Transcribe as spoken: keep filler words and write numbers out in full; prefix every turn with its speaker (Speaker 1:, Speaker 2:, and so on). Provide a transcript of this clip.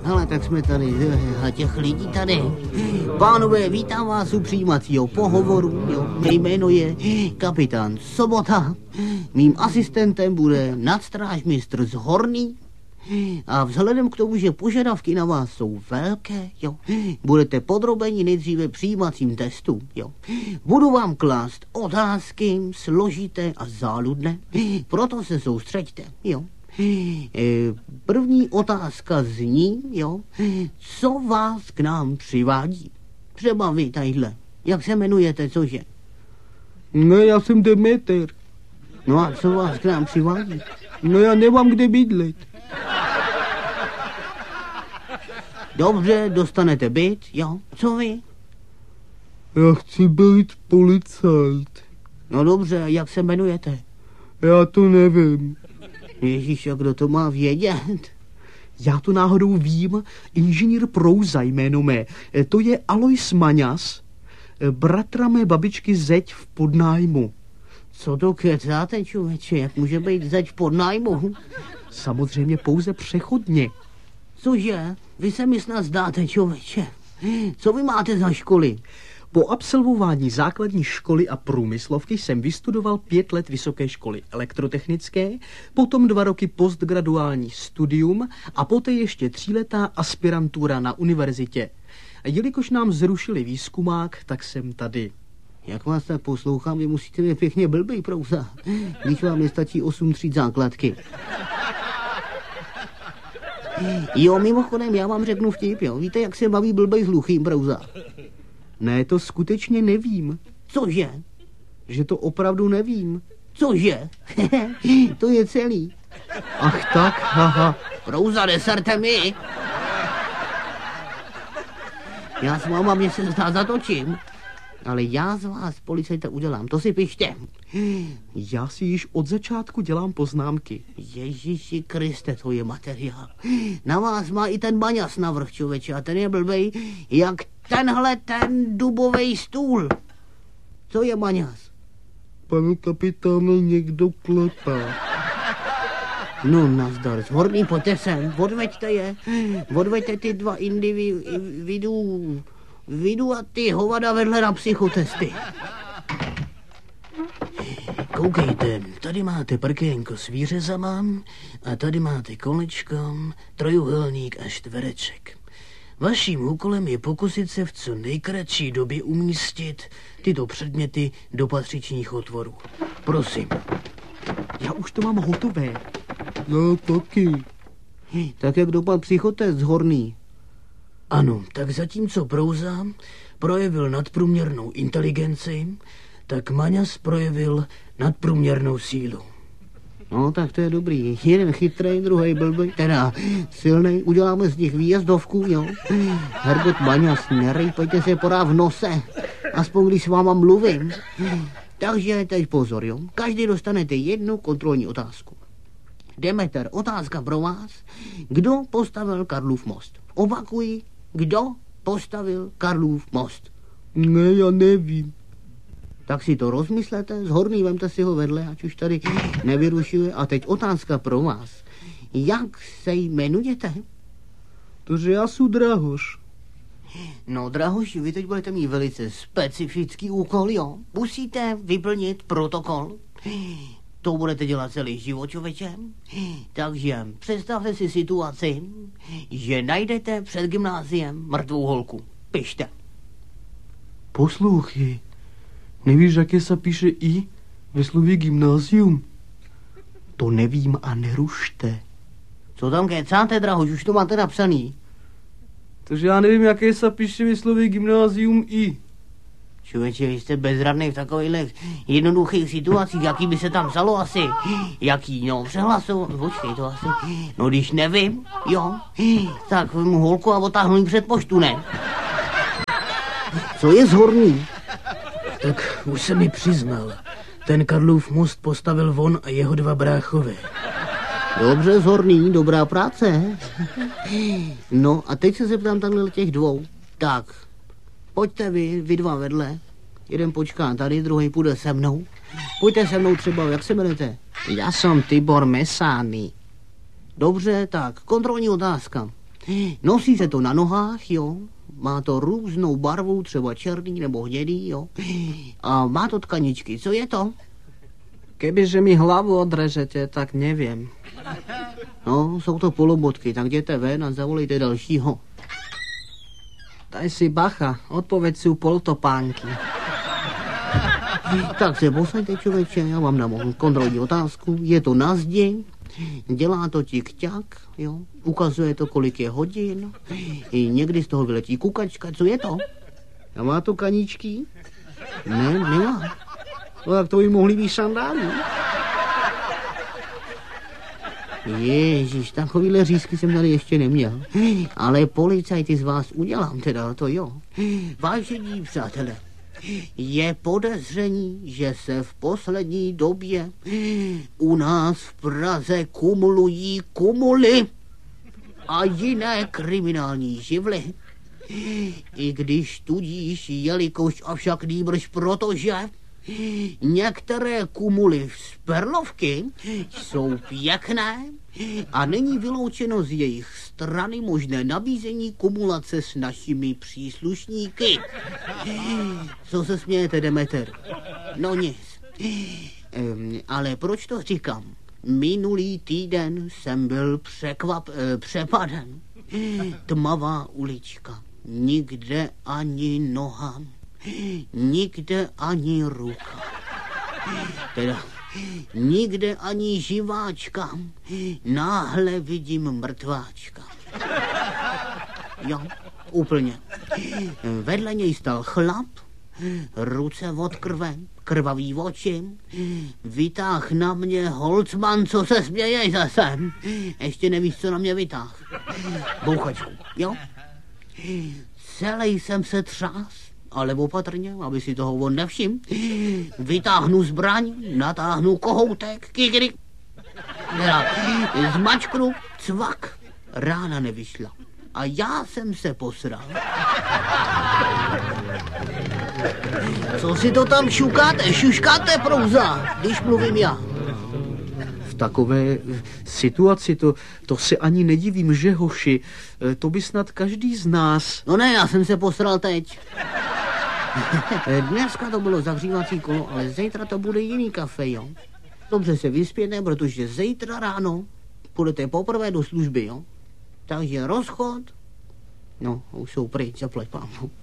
Speaker 1: hele, tak jsme tady, a těch lidí tady. Pánové, vítám vás u přijímacího pohovoru, jo. Mé jméno je kapitán Sobota. Mým asistentem bude nadstrážmistr z Horný. A vzhledem k tomu, že požadavky na vás jsou velké, jo, budete podrobeni nejdříve přijímacím testům, jo. Budu vám klást otázky složité a záludné, proto se soustřeďte, jo. První otázka zní, jo, co vás k nám přivádí? Třeba vy tadyhle. Jak se jmenujete, cože?
Speaker 2: No, já jsem Demeter.
Speaker 1: No a co vás k nám přivádí?
Speaker 2: No, já nemám kde bydlet.
Speaker 1: Dobře, dostanete byt, jo. Co vy?
Speaker 2: Já chci být policajt.
Speaker 1: No dobře, jak se jmenujete?
Speaker 2: Já to nevím.
Speaker 1: Ježíš, a kdo to má vědět?
Speaker 2: Já to náhodou vím, inženýr Prouza jméno mé. To je Alois Maňas, bratra mé babičky Zeď v podnájmu.
Speaker 1: Co to kecáte, člověče, jak může být Zeď v podnájmu?
Speaker 2: Samozřejmě pouze přechodně.
Speaker 1: Cože? Vy se mi snad zdáte, člověče. Co vy máte za školy?
Speaker 2: Po absolvování základní školy a průmyslovky jsem vystudoval pět let vysoké školy elektrotechnické, potom dva roky postgraduální studium a poté ještě tříletá aspirantura na univerzitě. A jelikož nám zrušili výzkumák, tak jsem tady.
Speaker 1: Jak vás tak poslouchám, vy musíte být pěkně blbý, Prouza. Když vám nestačí osm tříd základky. Jo, mimochodem, já vám řeknu vtip, jo. Víte, jak se baví blbej s hluchým, Prouza?
Speaker 2: Ne, to skutečně nevím.
Speaker 1: Cože?
Speaker 2: Že to opravdu nevím.
Speaker 1: Cože? To je celý.
Speaker 2: Ach tak, haha.
Speaker 1: Prouza, neserte mi. Já s váma, mě se zdá, zatočím. Ale já z vás, policajta, udělám, to si pište.
Speaker 2: Já si již od začátku dělám poznámky.
Speaker 1: Ježíši Kriste, to je materiál. Na vás má i ten Maňas navrch, člověče, a ten je blbej, jak tenhle ten dubovej stůl. Co je Maňas?
Speaker 2: Pane kapitáne, někdo klepá.
Speaker 1: No, nazdar, Horný, pojďte sem, odveďte je. Odveďte ty dva individů, vidu a ty hovada vedle na psychotesty. Koukejte, tady máte prkénko s výřezama a tady máte kolečko, trojuhelník a čtvereček. Vaším úkolem je pokusit se v co nejkratší době umístit tyto předměty do patřičních otvorů. Prosím.
Speaker 2: Já už to mám hotové. Já taky.
Speaker 1: Tak jak dopadl psychotest, Horný? Ano, tak zatímco Prouza projevil nadprůměrnou inteligenci, tak Maňas projevil nadprůměrnou sílu. No, tak to je dobrý. Jeden chytrej, druhý blbý, teda silnej. Uděláme z nich výjezdovku, jo. Hergot Maňas, nerejpejte se porá v nose. Aspoň když s váma mluvím. Takže teď pozor, jo. Každý dostanete jednu kontrolní otázku. Demeter, otázka pro vás. Kdo postavil Karlův most? Opakuji, kdo postavil Karlův most?
Speaker 2: Ne, já nevím.
Speaker 1: Tak si to rozmyslete, z Horný vemte si ho vedle, ať už tady nevyrušuje. A teď otázka pro vás. Jak se jmenujete?
Speaker 2: Tože já jsem Drahoš.
Speaker 1: No, Drahoši, vy teď budete mít velice specifický úkol, jo. Musíte vyplnit protokol. To budete dělat celý život, člověče. Takže představte si situaci, že najdete před gymnáziem mrtvou holku. Pište.
Speaker 2: Poslouchej, nevíš, jaké se píše I ve slově gymnázium? To nevím a nerušte.
Speaker 1: Co tam kecáte, Drahoš, už to máte napsaný.
Speaker 2: Takže já nevím, jaké se píše ve slově gymnázium I.
Speaker 1: Člověče, vy jste bezradný v takových jednoduchých situacích, jaký by se tam psalo asi. Jaký, no, přehlasou, počkej to asi. No, když nevím, jo, tak mu holku a otáhnu jí před poštu, ne? Co je z Horný?
Speaker 3: Tak už se mi přiznal. Ten Karlův most postavil on a jeho dva bráchové.
Speaker 1: Dobře, z Horný, dobrá práce. No a teď se zeptám takhle těch dvou. Tak, pojďte vy, vy dva vedle. Jeden počká tady, druhý půjde se mnou. Pojďte se mnou třeba, jak se jmenujete? Já jsem Tibor Mesány. Dobře, tak, kontrolní otázka. Nosí se to na nohách, jo. Má to různou barvu, třeba černý nebo hnědý, jo. A má to tkaničky. Co je to?
Speaker 2: Kebyže mi hlavu odrežete, tak nevím.
Speaker 1: No, jsou to polobotky, tak jděte ven a zavolejte dalšího.
Speaker 2: Daj si bacha, odpověď jsou poltopánky.
Speaker 1: Tak se posaďte, člověče, já vám dám kontrolní otázku. Je to na zdi, dělá to tik-ťak, jo. Ukazuje to, kolik je hodin. I někdy z toho vyletí kukačka. Co je to? A má to kaníčky? Ne, nemá. No tak to by mohly být sandály. Ježíš, takovýhle řízky jsem tady ještě neměl. Ale policajty z vás udělám teda, to jo. Vážení přátelé, je podezření, že se v poslední době u nás v Praze kumulují kumuly a jiné kriminální živly. I když tudíž, jelikož avšak nýbrž protože některé kumuly z perlovky jsou pěkné a není vyloučeno z jejich strany možné nabízení kumulace s našimi příslušníky. Co se smějete, Demeter? No nic. Um, ale proč to říkám? Minulý týden jsem byl překvap, eh, přepaden. Tmavá ulička. Nikde ani noha. Nikde ani ruka. Teda nikde ani živáčka. Náhle vidím mrtváčka. Jo, úplně. Vedle něj stal chlap, ruce od krve, krvavý oči, vytáh na mě Holcman, co se smějej zase. Ještě nevíš, co na mě vytáh. Bouchačku, jo? Celý jsem se třás, ale opatrně, aby si toho on nevšim. Vytáhnu zbraň, natáhnu kohoutek, kikry. Zmačknu, cvak, rána nevyšla. A já jsem se posral. Co si to tam šukáte, šuškáte, prouza, když mluvím já?
Speaker 2: V takové situaci to, to se ani nedivím, že hoši, to by snad každý z nás.
Speaker 1: No ne, já jsem se posral teď. Dneska to bylo zahřívací kolo, ale zítra to bude jiný kafe, jo. Dobře se vyspěte, protože zítra ráno půjdete poprvé do služby, jo. Takže rozchod, no, už jsou pryč, zaplať pámu.